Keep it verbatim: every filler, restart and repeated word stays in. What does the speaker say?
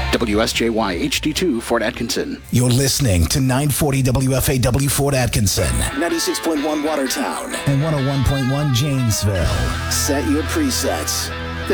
W S J Y H D two Fort Atkinson. You're listening to nine forty W F A W Fort Atkinson, ninety-six point one Watertown, and one oh one point one Janesville. Set your presets.